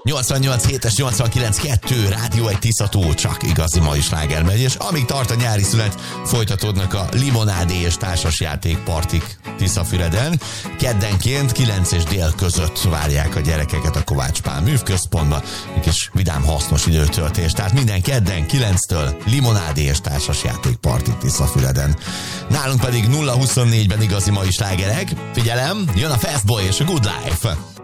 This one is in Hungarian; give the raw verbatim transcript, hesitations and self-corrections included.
nyolcvannyolc hétes, nyolcvankilenc kettő, Rádió egy Tiszató, csak igazi mai sláger megy, és amíg tart a nyári szünet, folytatódnak a limonádé és társasjáték partik Tiszafüreden. Keddenként kilenc és dél között várják a gyerekeket a Kovács Pál művközpontba, egy kis vidám, hasznos időtöltés. Tehát minden kedden kilenctől limonádé és társasjáték partik Tiszafüreden. Nálunk pedig nulla huszonnégyben igazi mai slágerek. Figyelem, jön a Fast Boy és a Good Life.